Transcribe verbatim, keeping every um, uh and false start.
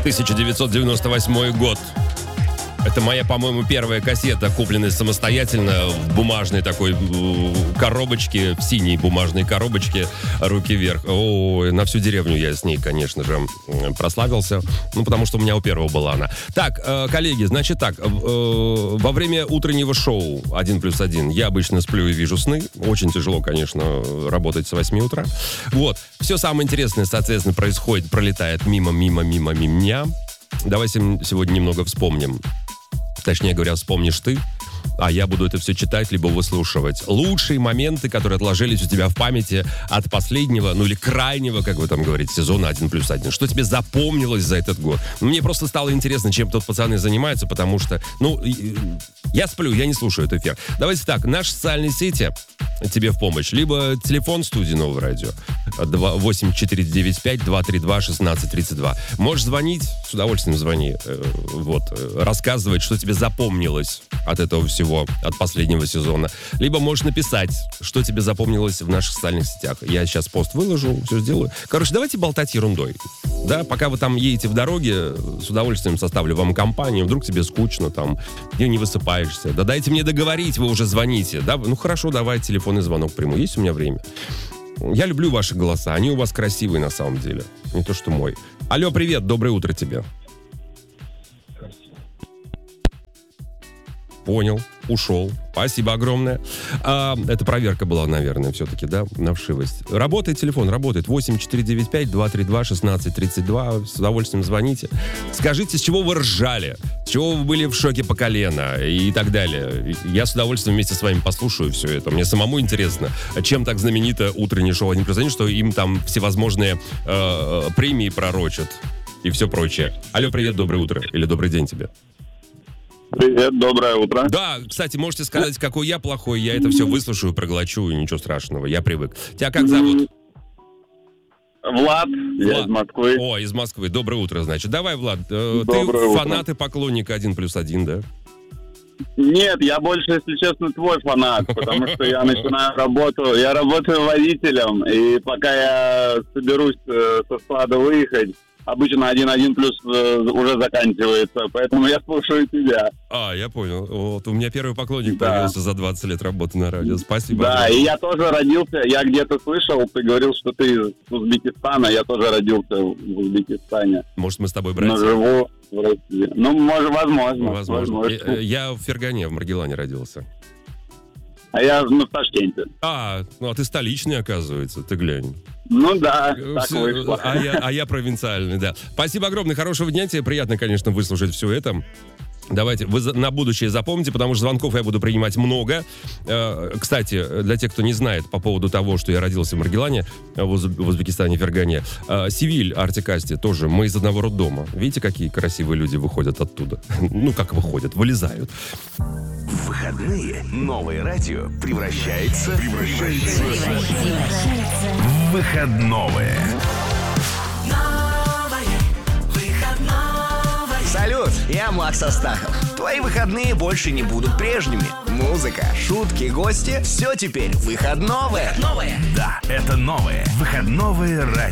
тысяча девятьсот девяносто восьмой год. Это моя, по-моему, первая кассета, купленная самостоятельно в бумажной такой коробочке, в синей бумажной коробочке, руки вверх. Ой, на всю деревню я с ней, конечно же, прославился. Ну, потому что у меня у первого была она. Так, коллеги, значит так, во время утреннего шоу «Один плюс один» я обычно сплю и вижу сны. Очень тяжело, конечно, работать с восьми утра. Вот. Все самое интересное, соответственно, происходит, пролетает мимо, мимо, мимо, мимо меня. Давайте сегодня немного вспомним. Точнее говоря, вспомнишь ты, а я буду это все читать, либо выслушивать. Лучшие моменты, которые отложились у тебя в памяти от последнего, ну или крайнего, как вы там говорите, сезона один плюс один. Что тебе запомнилось за этот год? Мне просто стало интересно, чем тут пацаны занимаются, потому что, ну, я сплю, я не слушаю этот эфир. Давайте так, наши социальные сети тебе в помощь. Либо телефон студии Нового радио восемь четыре девять пять два три два шестнадцать тридцать два. Можешь звонить, с удовольствием звони. Вот, рассказывать, что тебе запомнилось от этого всего, от последнего сезона. Либо можешь написать, что тебе запомнилось в наших социальных сетях. Я сейчас пост выложу, все сделаю. Короче, давайте болтать ерундой. Да, пока вы там едете в дороге, с удовольствием составлю вам компанию. Вдруг тебе скучно, там, где не высыпаешься. Да дайте мне договорить, вы уже звоните. Да? Ну хорошо, давай телефонный звонок приму. Есть у меня время? Я люблю ваши голоса. Они у вас красивые на самом деле. Не то, что мой. Алло, привет, доброе утро тебе. Понял, ушел. Спасибо огромное. А, это проверка была, наверное, все-таки, да, на вшивость. Работает телефон, работает. восемь четыре девять пять два три два шестнадцать тридцать два. С удовольствием звоните. Скажите, с чего вы ржали, с чего вы были в шоке по колено и так далее. Я с удовольствием вместе с вами послушаю все это. Мне самому интересно, чем так знаменито утреннее шоу «Один плюс один», что им там всевозможные э, премии пророчат и все прочее. Алло, привет, доброе утро. Или добрый день тебе. Привет, доброе утро. Да, кстати, можете сказать, какой я плохой, я это все выслушаю, проглочу, и ничего страшного, я привык. Тебя как зовут? Влад, Влад. Я из Москвы. О, из Москвы, доброе утро, значит. Давай, Влад, э, ты утро. Фанат и поклонник один плюс один, да? Нет, я больше, если честно, твой фанат, потому что я начинаю работу, я работаю водителем, и пока я соберусь со склада выехать, обычно один-один плюс уже заканчивается, поэтому я слушаю тебя. А, я понял. Вот, у меня первый поклонник да. появился за двадцать лет работы на радио. Спасибо. Да, огромное. И я тоже родился, я где-то слышал, ты говорил, что ты из Узбекистана, я тоже родился в Узбекистане. Может, мы с тобой братья? Но живу в России. Ну, может, возможно. Возможно. возможно. Я, я в Фергане, в Маргилане родился. А я, ну, в Ташкенте. А, ну, а ты столичный, оказывается, ты глянь. Ну да, так все, вышло. А я, а я провинциальный, да. Спасибо огромное, хорошего дня тебе. Приятно, конечно, выслушать все это. Давайте, вы на будущее запомните, потому что звонков я буду принимать много. Кстати, для тех, кто не знает по поводу того, что я родился в Маргилане, в Узбекистане, в Фергане, Севиль, Артикасти, тоже мы из одного роддома. Видите, какие красивые люди выходят оттуда? Ну, как выходят, вылезают. В выходные новое радио превращается, превращается в выходное. Салют, я Макс Астахов. Твои выходные больше не будут прежними. Музыка, шутки, гости — все теперь выходновое. Да, это новое выходное радио.